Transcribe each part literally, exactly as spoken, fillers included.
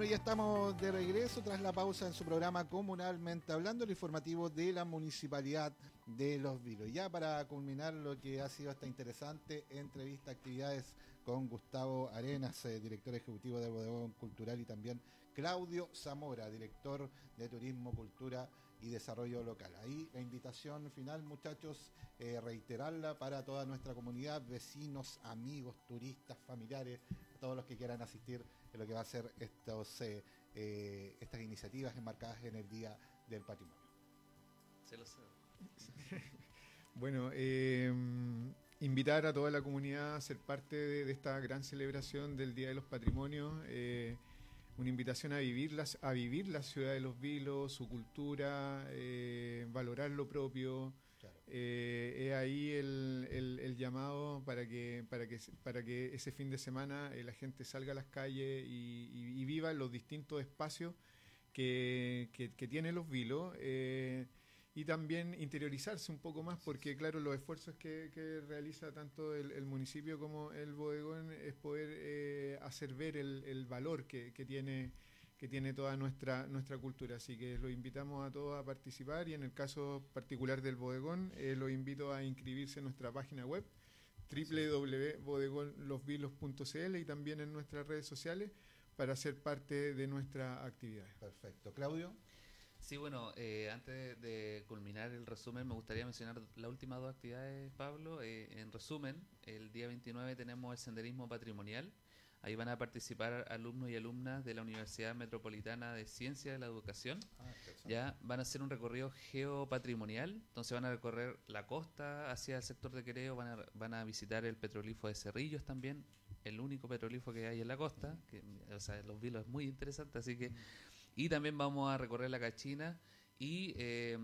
Bueno, ya estamos de regreso tras la pausa en su programa Comunalmente Hablando, el informativo de la Municipalidad de Los Vilos. Ya para culminar lo que ha sido esta interesante entrevista, actividades con Gustavo Arenas, eh, director ejecutivo del Bodegón Cultural, y también Claudio Zamora, director de Turismo, Cultura y Desarrollo Local. Ahí la invitación final, muchachos, eh, reiterarla para toda nuestra comunidad, vecinos, amigos, turistas, familiares, todos los que quieran asistir en lo que va a ser estos, eh, eh, estas iniciativas enmarcadas en el Día del Patrimonio. Se lo sé. Bueno, eh, invitar a toda la comunidad a ser parte de, de esta gran celebración del Día de los Patrimonios, eh, una invitación a vivir, las, a vivir la ciudad de Los Vilos, su cultura, eh, valorar lo propio. Claro. Eh, es ahí el, el, el llamado para que, para, que, para que ese fin de semana eh, la gente salga a las calles y, y, y viva los distintos espacios que, que, que tiene Los Vilos. Eh, y también interiorizarse un poco más, porque claro, los esfuerzos que, que realiza tanto el, el municipio como el bodegón es poder eh, hacer ver el, el valor que, que tiene que tiene toda nuestra nuestra cultura. Así que los invitamos a todos a participar, y en el caso particular del bodegón, eh, los invito a inscribirse en nuestra página web doble u doble u doble u punto bodegón los vilos punto c l y también en nuestras redes sociales para ser parte de nuestra actividad. Perfecto. Claudio. Sí, bueno, eh, antes de, de culminar el resumen, me gustaría mencionar las últimas dos actividades, Pablo. Eh, en resumen, el día veintinueve tenemos el senderismo patrimonial. Ahí van a participar alumnos y alumnas de la Universidad Metropolitana de Ciencia de la Educación. Ah, ya van a hacer un recorrido geopatrimonial. Entonces van a recorrer la costa hacia el sector de Quereo, van a, van a visitar el petroglifo de Cerrillos también, el único petroglifo que hay en la costa. Que, o sea, Los Vilos es muy interesante, así que... Y también vamos a recorrer la Cachina y eh,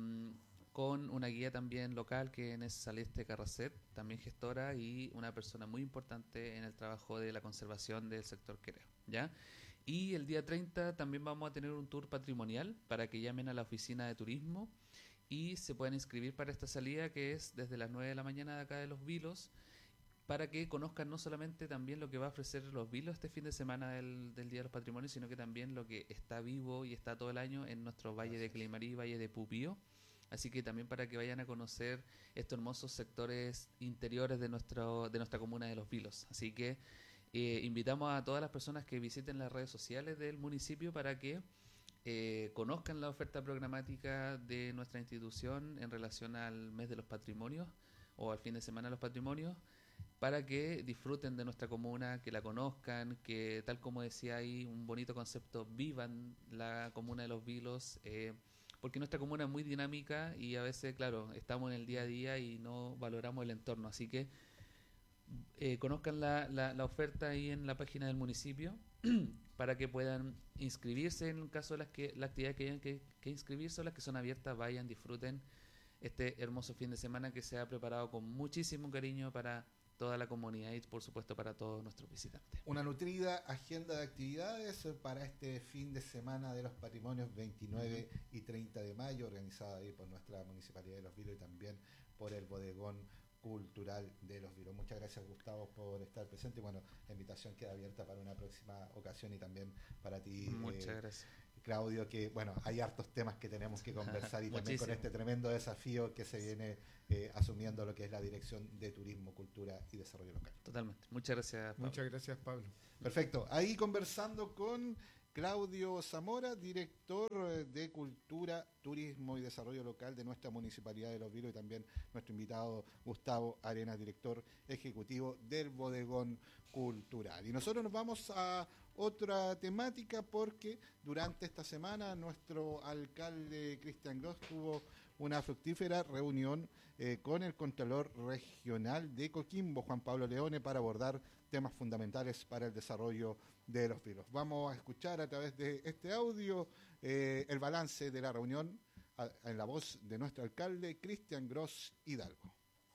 con una guía también local, que es Celeste Carracet, también gestora y una persona muy importante en el trabajo de la conservación del sector Quereo, ¿ya? Y el día treinta también vamos a tener un tour patrimonial para que llamen a la oficina de turismo y se puedan inscribir para esta salida, que es desde las nueve de la mañana de acá de Los Vilos, para que conozcan no solamente también lo que va a ofrecer Los Vilos este fin de semana del, del Día de los Patrimonios, sino que también lo que está vivo y está todo el año en nuestro Valle Gracias. de Climarí, Valle de Pupío. Así que también para que vayan a conocer estos hermosos sectores interiores de nuestro de nuestra comuna de Los Vilos. Así que eh, invitamos a todas las personas que visiten las redes sociales del municipio para que eh, conozcan la oferta programática de nuestra institución en relación al mes de los patrimonios o al fin de semana de los patrimonios, para que disfruten de nuestra comuna, que la conozcan, que tal como decía ahí, un bonito concepto, vivan la comuna de Los Vilos, eh, porque nuestra comuna es muy dinámica y a veces, claro, estamos en el día a día y no valoramos el entorno, así que eh, conozcan la, la, la oferta ahí en la página del municipio para que puedan inscribirse en el caso de las que la actividad que hayan que, que inscribirse, o las que son abiertas, vayan, disfruten este hermoso fin de semana que se ha preparado con muchísimo cariño para toda la comunidad y por supuesto para todos nuestros visitantes. Una nutrida agenda de actividades para este fin de semana de los patrimonios veintinueve uh-huh. y treinta de mayo, organizada ahí por nuestra Municipalidad de Los Vilos y también por el Bodegón Cultural de Los Vilos. Muchas gracias, Gustavo, por estar presente, y bueno, la invitación queda abierta para una próxima ocasión, y también para ti, muchas eh, gracias, Claudio, que bueno, hay hartos temas que tenemos que conversar y también con este tremendo desafío que se viene eh, asumiendo lo que es la Dirección de Turismo, Cultura y Desarrollo Local. Totalmente. Muchas gracias, Pablo. Muchas gracias, Pablo. Perfecto. Ahí conversando con Claudio Zamora, director de Cultura, Turismo y Desarrollo Local de nuestra Municipalidad de Los Vilos, y también nuestro invitado Gustavo Arenas, director ejecutivo del Bodegón Cultural. Y nosotros nos vamos a otra temática, porque durante esta semana nuestro alcalde Cristian Gross tuvo una fructífera reunión eh, con el Contralor Regional de Coquimbo, Juan Pablo Leone, para abordar temas fundamentales para el desarrollo de Los Vilos. Vamos a escuchar a través de este audio eh, el balance de la reunión a, en la voz de nuestro alcalde Cristian Gross Hidalgo.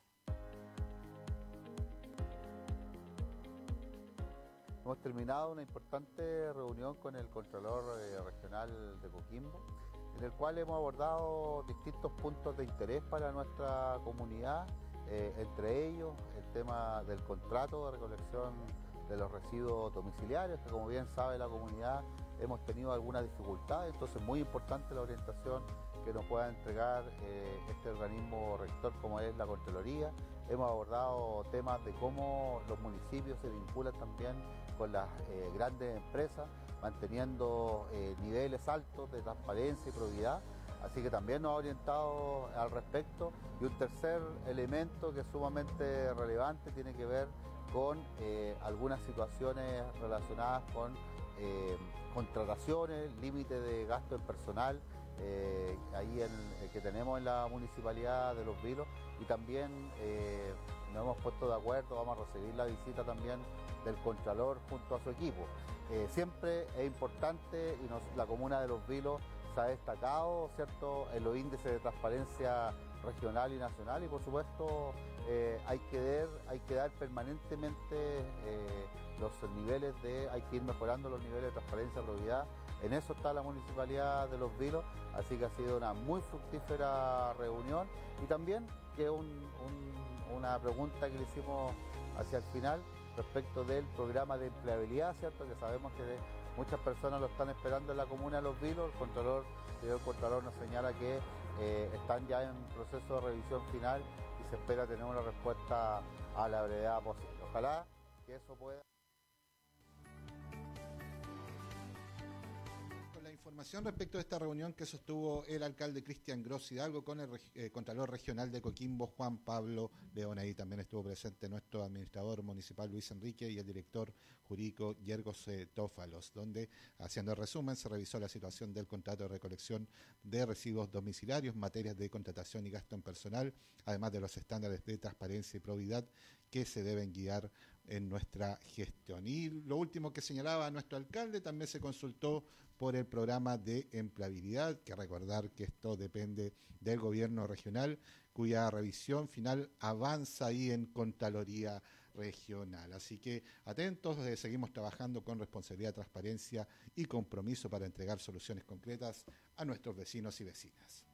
Hemos terminado una importante reunión con el Contralor eh, Regional de Coquimbo, en el cual hemos abordado distintos puntos de interés para nuestra comunidad, eh, entre ellos el tema del contrato de recolección de los residuos domiciliarios, que como bien sabe la comunidad hemos tenido algunas dificultades, entonces muy importante la orientación que nos pueda entregar eh, este organismo rector como es la Contraloría. Hemos abordado temas de cómo los municipios se vinculan también con las eh, grandes empresas, manteniendo eh, niveles altos de transparencia y probidad, así que también nos ha orientado al respecto. Y un tercer elemento que es sumamente relevante tiene que ver con eh, algunas situaciones relacionadas con eh, contrataciones, límite de gasto en personal, eh, ahí en, eh, que tenemos en la Municipalidad de Los Vilos, y también eh, nos hemos puesto de acuerdo, vamos a recibir la visita también del Contralor junto a su equipo. Eh, siempre es importante y nos, la comuna de Los Vilos se ha destacado, ¿cierto?, en los índices de transparencia regional y nacional, y por supuesto eh, hay que dar, hay que dar permanentemente eh, los niveles de, hay que ir mejorando los niveles de transparencia y probidad. En eso está la Municipalidad de Los Vilos, así que ha sido una muy fructífera reunión. Y también que un, un, una pregunta que le hicimos hacia el final respecto del programa de empleabilidad, ¿cierto?, que sabemos que de, muchas personas lo están esperando en la comuna de Los Vilos. El Contralor, el señor Contralor nos señala que eh, están ya en proceso de revisión final y se espera tener una respuesta a la brevedad posible. Ojalá que eso pueda... Información respecto de esta reunión que sostuvo el alcalde Cristian Gross Hidalgo con el eh, Contralor Regional de Coquimbo, Juan Pablo León. Ahí también estuvo presente nuestro administrador municipal, Luis Enrique, y el director jurídico, Yergos eh, Tófalos, donde, haciendo el resumen, se revisó la situación del contrato de recolección de residuos domiciliarios, materias de contratación y gasto en personal, además de los estándares de transparencia y probidad que se deben guiar en nuestra gestión. Y lo último que señalaba nuestro alcalde, también se consultó por el programa de empleabilidad, que recordar que esto depende del gobierno regional, cuya revisión final avanza ahí en Contraloría Regional. Así que atentos, eh, seguimos trabajando con responsabilidad, transparencia y compromiso para entregar soluciones concretas a nuestros vecinos y vecinas.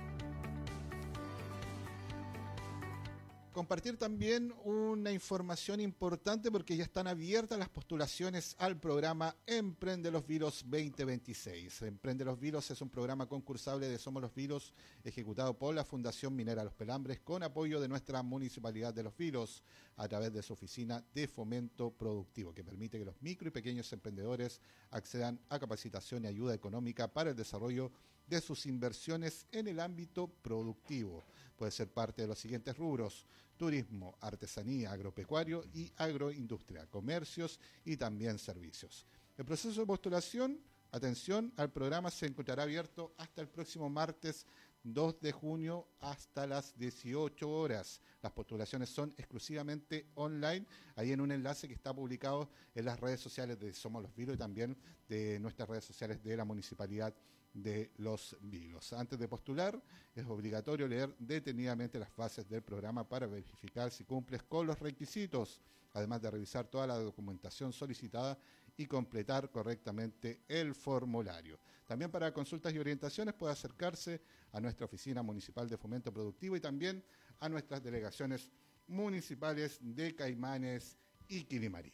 Compartir también una información importante porque ya están abiertas las postulaciones al programa Emprende los Vilos veinte veintiséis. Emprende los Vilos es un programa concursable de Somos los Vilos ejecutado por la Fundación Minera Los Pelambres con apoyo de nuestra Municipalidad de Los Vilos a través de su oficina de fomento productivo, que permite que los micro y pequeños emprendedores accedan a capacitación y ayuda económica para el desarrollo de sus inversiones en el ámbito productivo. Puede ser parte de los siguientes rubros: turismo, artesanía, agropecuario y agroindustria, comercios y también servicios. El proceso de postulación, atención, al programa se encontrará abierto hasta el próximo martes dos de junio hasta las dieciocho horas. Las postulaciones son exclusivamente online, ahí en un enlace que está publicado en las redes sociales de Somos los Vilos y también de nuestras redes sociales de la Municipalidad de Los Vilos. Antes de postular, es obligatorio leer detenidamente las bases del programa para verificar si cumples con los requisitos, además de revisar toda la documentación solicitada y completar correctamente el formulario. También para consultas y orientaciones puede acercarse a nuestra Oficina Municipal de Fomento Productivo y también a nuestras delegaciones municipales de Caimanes y Quilimarí.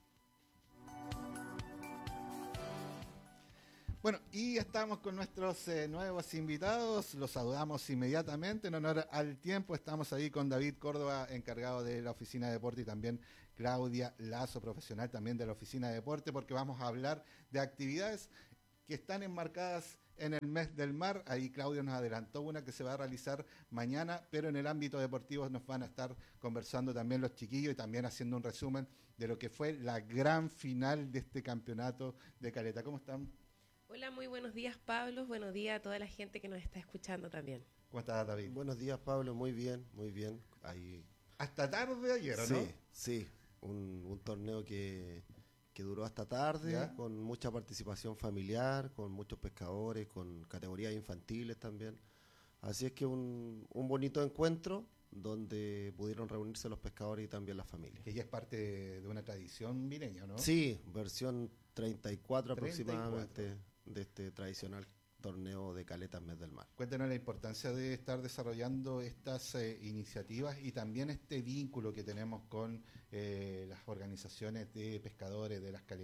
Bueno, y estamos con nuestros eh, nuevos invitados, los saludamos inmediatamente en honor al tiempo. Estamos ahí con David Córdoba, encargado de la Oficina de Deporte, y también Claudia Lazo, profesional también de la Oficina de Deporte, porque vamos a hablar de actividades que están enmarcadas en el mes del mar. Ahí Claudio nos adelantó una que se va a realizar mañana, pero en el ámbito deportivo nos van a estar conversando también los chiquillos y también haciendo un resumen de lo que fue la gran final de este campeonato de Caleta. ¿Cómo están? Hola, muy buenos días, Pablo. Buenos días a toda la gente que nos está escuchando también. ¿Cómo estás, David? Buenos días, Pablo. Muy bien, muy bien. Ahí... Hasta tarde ayer, ¿o sí, no? Sí, un, un torneo que, que duró hasta tarde, ¿ya? Con mucha participación familiar, con muchos pescadores, con categorías infantiles también. Así es que un, un bonito encuentro donde pudieron reunirse los pescadores y también las familias. Que ya es parte de una tradición vireña, ¿no? Sí, versión treinta y cuatro treinta y cuatro aproximadamente de este tradicional torneo de Caleta Mes del Mar. Cuéntanos la importancia de estar desarrollando estas eh, iniciativas y también este vínculo que tenemos con eh, las organizaciones de pescadores de las caletas.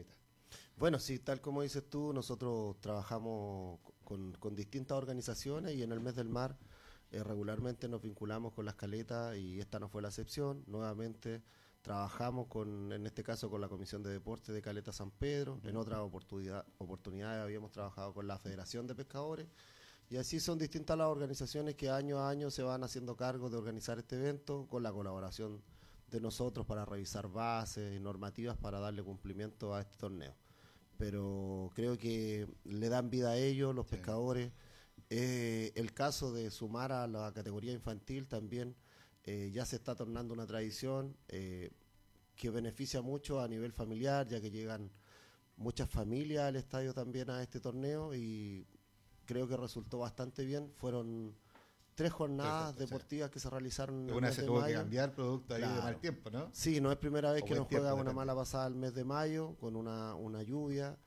Bueno, sí, tal como dices tú, nosotros trabajamos con, con distintas organizaciones y en el mes del mar eh, regularmente nos vinculamos con las caletas y esta no fue la excepción. Nuevamente trabajamos con, en este caso, con la Comisión de Deportes de Caleta San Pedro. En otras oportunidad, oportunidades habíamos trabajado con la Federación de Pescadores. Y así son distintas las organizaciones que año a año se van haciendo cargo de organizar este evento con la colaboración de nosotros para revisar bases y normativas para darle cumplimiento a este torneo. Pero creo que le dan vida a ellos, los sí. pescadores. Eh, el caso de sumar a la categoría infantil también eh, ya se está tornando una tradición eh, que beneficia mucho a nivel familiar, ya que llegan muchas familias al estadio también a este torneo y creo que resultó bastante bien. Fueron tres jornadas Perfecto, deportivas sí. que se realizaron en una el mes se de tuvo mayo. que cambiar producto ahí claro. de mal tiempo, ¿no? Sí, no es primera vez o que nos juega tiempo, una depende. mala pasada el mes de mayo con una, una lluvia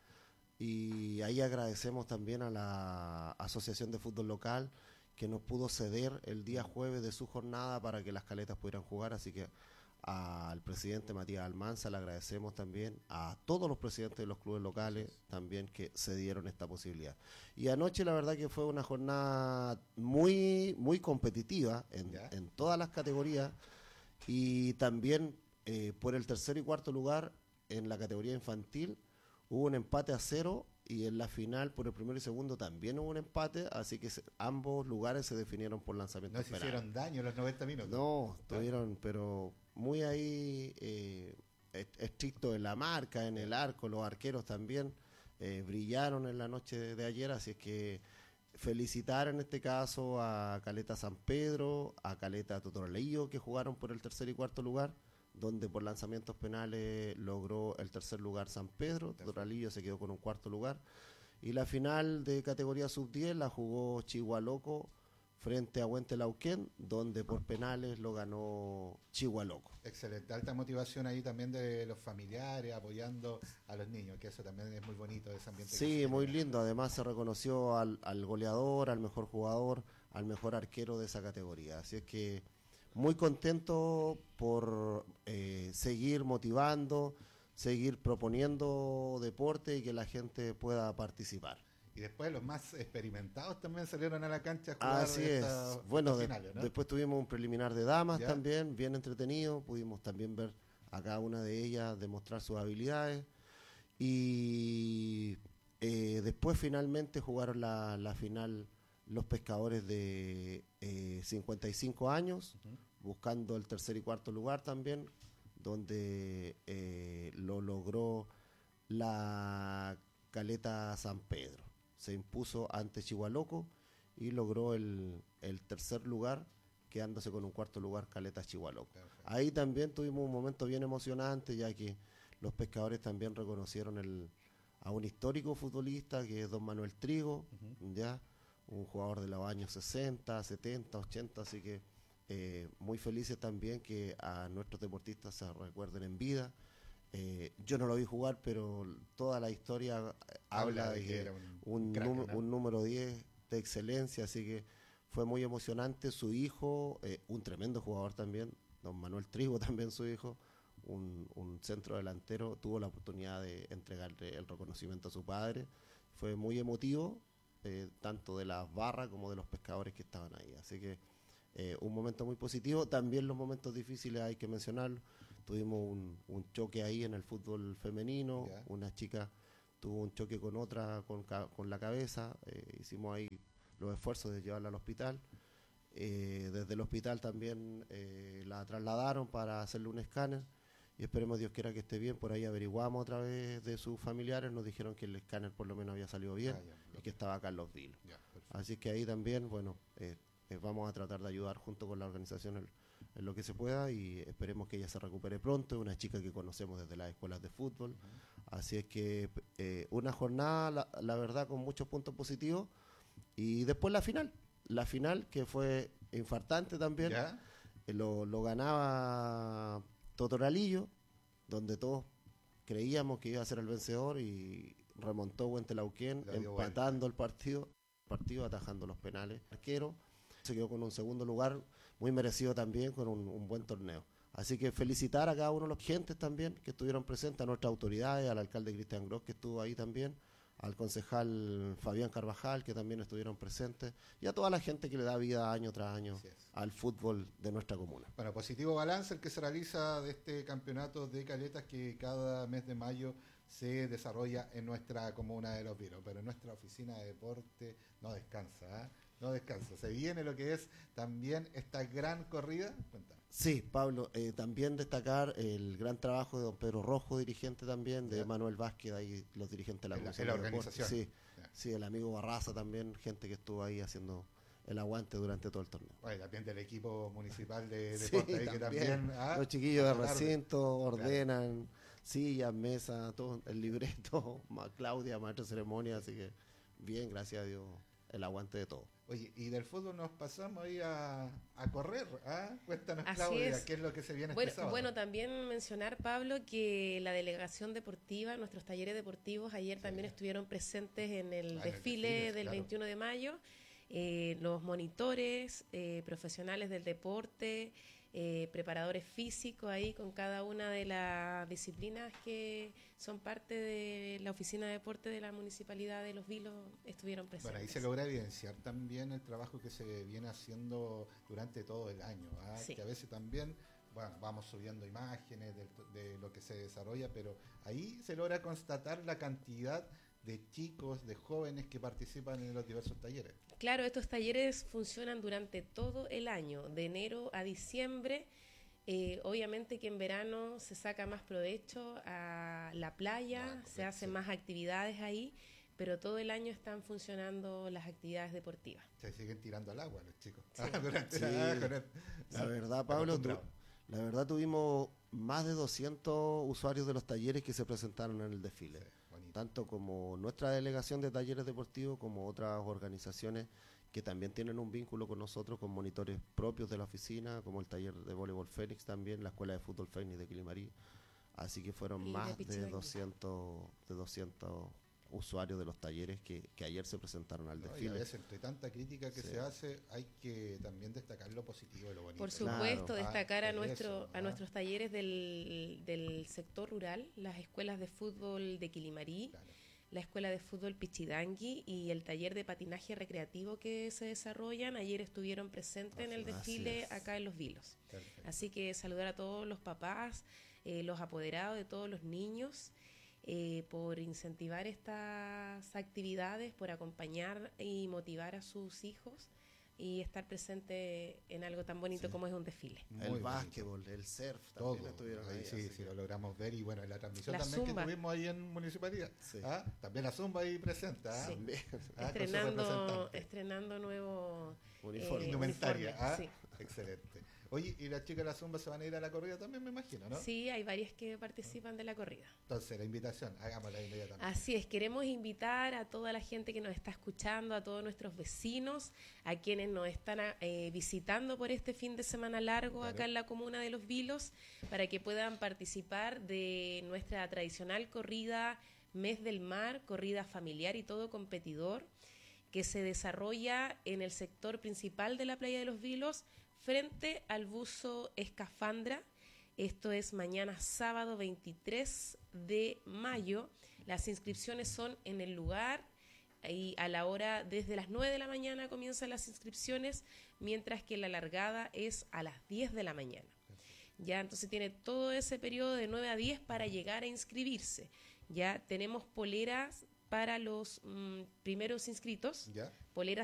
y ahí agradecemos también a la Asociación de Fútbol Local que nos pudo ceder el día jueves de su jornada para que las caletas pudieran jugar, así que al presidente Matías Almanza le agradecemos también, a todos los presidentes de los clubes locales también que se dieron esta posibilidad. Y anoche la verdad que fue una jornada muy muy competitiva en, en todas las categorías y también eh, por el tercer y cuarto lugar en la categoría infantil hubo un empate a cero y en la final por el primero y segundo también hubo un empate, así que se, ambos lugares se definieron por lanzamientos penales. No se hicieron daño los noventa minutos. No, estuvieron, pero muy ahí eh, estricto en la marca, en el arco, los arqueros también eh, brillaron en la noche de, de ayer, así es que felicitar en este caso a Caleta San Pedro, a Caleta Totoralillo, que jugaron por el tercer y cuarto lugar, donde por lanzamientos penales logró el tercer lugar San Pedro, Totoralillo se quedó con un cuarto lugar, y la final de categoría sub diez la jugó Chihualoco frente a Huentelauquén, donde por penales lo ganó Chihualoco. Excelente, alta motivación ahí también de los familiares apoyando a los niños, que eso también es muy bonito, ese ambiente. Sí, muy lindo, además se reconoció al, al goleador, al mejor jugador, al mejor arquero de esa categoría, así es que muy contento por eh, seguir motivando, seguir proponiendo deporte y que la gente pueda participar. Y después los más experimentados también salieron a la cancha a jugar. Así es. Bueno, de, finales, ¿no? Después tuvimos un preliminar de damas ¿Ya? también, bien entretenido. Pudimos también ver a cada una de ellas demostrar sus habilidades. Y eh, después finalmente jugaron la, la final los pescadores de eh, cincuenta y cinco años, uh-huh. buscando el tercer y cuarto lugar también, donde eh, lo logró la Caleta San Pedro. Se impuso ante Chihualoco y logró el, el tercer lugar, quedándose con un cuarto lugar Caleta Chihualoco. Perfecto. Ahí también tuvimos un momento bien emocionante, ya que los pescadores también reconocieron el, a un histórico futbolista que es don Manuel Trigo, uh-huh. ya un jugador de los años sesenta, setenta, ochenta, así que eh, muy felices también que a nuestros deportistas se recuerden en vida. Eh, yo no lo vi jugar, pero toda la historia habla, habla de que era un, un, crack, num- ¿no? un número diez de excelencia, así que fue muy emocionante. Su hijo, eh, un tremendo jugador también, don Manuel Trigo también su hijo, un, un centro delantero, tuvo la oportunidad de entregarle el reconocimiento a su padre. Fue muy emotivo, eh, tanto de las barras como de los pescadores que estaban ahí, así que eh, un momento muy positivo. También los momentos difíciles hay que mencionarlo. Tuvimos un, un choque ahí en el fútbol femenino, yeah. una chica tuvo un choque con otra con, con la cabeza, eh, hicimos ahí los esfuerzos de llevarla al hospital, eh, desde el hospital también eh, la trasladaron para hacerle un escáner y esperemos Dios quiera que esté bien. Por ahí averiguamos otra vez de sus familiares, nos dijeron que el escáner por lo menos había salido bien ah, yeah, y que estaba acá en Los Vilos. Yeah, así que ahí también, bueno, eh, eh, vamos a tratar de ayudar junto con la organización el, en lo que se pueda y esperemos que ella se recupere pronto. Es una chica que conocemos desde las escuelas de fútbol, uh-huh. así es que eh, una jornada, la, la verdad, con muchos puntos positivos. Y después la final, la final que fue infartante también, ¿Ya? Eh, lo, lo ganaba Totoralillo, donde todos creíamos que iba a ser el vencedor y remontó Huentelauquén empatando el partido, partido atajando los penales. Arquero se quedó con un segundo lugar muy merecido también, con un, un buen torneo. Así que felicitar a cada uno de los gentes también que estuvieron presentes, a nuestras autoridades, al alcalde Cristian Gross que estuvo ahí también, al concejal Fabián Carvajal que también estuvieron presentes, y a toda la gente que le da vida año tras año al fútbol de nuestra comuna. Bueno, positivo balance el que se realiza de este campeonato de caletas que cada mes de mayo se desarrolla en nuestra comuna de Los Vilos, pero en nuestra oficina de deporte no descansa, ¿eh? No descansa. Se viene lo que es también esta gran corrida. Cuéntame. Sí, Pablo, eh, también destacar el gran trabajo de don Pedro Rojo, dirigente también, de ¿Ya? Manuel Vázquez, ahí los dirigentes de la, En la, Comisión en la de Deporte. organización. Sí, sí, el amigo Barraza también, gente que estuvo ahí haciendo el aguante durante todo el torneo. Bueno, también del equipo municipal de Sí, deporte, ahí que también. también ¿ah? Los chiquillos de Tarde. recinto ordenan sillas, mesas, todo el libreto, ma- Claudia, maestra de ceremonia, así que bien, gracias a Dios, el aguante de todo. Oye, y del fútbol nos pasamos ahí a, a correr, ¿ah? Cuéntanos, Así Claudia, es. qué es lo que se viene Bueno, este sábado. bueno, también mencionar, Pablo, que la delegación deportiva, nuestros talleres deportivos, ayer también estuvieron presentes en el Ah, en el desfile desfile, del claro. veintiuno de mayo. Eh, los monitores, eh, profesionales del deporte, eh, preparadores físicos ahí con cada una de las disciplinas que son parte de la oficina de deporte de la Municipalidad de Los Vilos estuvieron presentes. Bueno, ahí se logra evidenciar también el trabajo que se viene haciendo durante todo el año, ¿ah? Sí. Que a veces también, bueno, vamos subiendo imágenes de, de lo que se desarrolla, pero ahí se logra constatar la cantidad de chicos, de jóvenes que participan en los diversos talleres. Claro, estos talleres funcionan durante todo el año, de enero a diciembre. Eh, obviamente que en verano se saca más provecho a la playa, Ah, se hacen sí. más actividades ahí, pero todo el año están funcionando las actividades deportivas. Se siguen tirando al agua los chicos. Sí. Ah, durante Sí. la- con el- La verdad, Pablo, tu- acostumbrado. la verdad tuvimos más de doscientos usuarios de los talleres que se presentaron en el desfile. Sí, bonito. Tanto como nuestra delegación de talleres deportivos como otras organizaciones que también tienen un vínculo con nosotros, con monitores propios de la oficina, como el taller de voleibol Fénix también, la escuela de fútbol Fénix de Quilimarí. Así que fueron Y de más de Pichidangui. doscientos, de doscientos usuarios de los talleres que, que ayer se presentaron al No, y a desfile. veces, entre tanta crítica que Sí. se hace, hay que también destacar lo positivo y lo bonito. Por Claro. supuesto, Ah, destacar a es nuestro eso, a ah. nuestros talleres del, del sector rural, las escuelas de fútbol de Quilimarí, Claro. la escuela de fútbol Pichidangui y el taller de patinaje recreativo que se desarrollan. Ayer estuvieron presentes en el Así desfile es. acá en Los Vilos. Perfecto. Así que saludar a todos los papás, eh, los apoderados de todos los niños, eh, por incentivar estas actividades, por acompañar y motivar a sus hijos y estar presente en algo tan bonito Sí. como es un desfile. El Muy bonito. básquetbol, el surf Todo, también estuvieron ahí. ahí sí, así sí, que- lo logramos ver y bueno, en la transmisión La también zumba. que tuvimos ahí en Municipalidad, Sí. ¿ah? También la Zumba ahí presente, ¿ah? Sí. También. Ah, con su estrenando representante. estrenando nuevo Uniforme. eh, Indumentaria, uniforme, ¿ah? sí. Excelente. Oye, y las chicas de la Zumba se van a ir a la corrida también, me imagino, ¿no? Sí, hay varias que participan de la corrida. Entonces, la invitación, hagámosla inmediatamente. Así es, queremos invitar a toda la gente que nos está escuchando, a todos nuestros vecinos, a quienes nos están eh, visitando por este fin de semana largo Claro. acá en la comuna de Los Vilos, para que puedan participar de nuestra tradicional corrida Mes del Mar, corrida familiar y todo competidor, que se desarrolla en el sector principal de la playa de Los Vilos, frente al buzo Escafandra. Esto es mañana sábado veintitrés de mayo. Las inscripciones son en el lugar y a la hora, desde las nueve de la mañana comienzan las inscripciones, mientras que la largada es a las diez de la mañana. Ya, entonces tiene todo ese periodo de nueve a diez para llegar a inscribirse. Ya tenemos poleras para los mm, primeros inscritos, ¿Ya? poleras